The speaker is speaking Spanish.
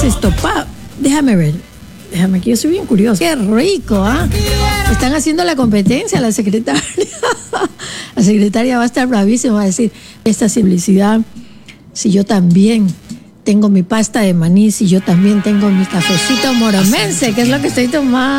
es esto? Déjame ver. Déjame, que yo soy bien curioso. Qué rico, ¿ah? Están haciendo la competencia, la secretaria. La secretaria va a estar bravísima, va a decir, esta simplicidad, si yo también tengo mi pasta de maní, si yo también tengo mi cafecito moromense, que es lo que estoy tomando.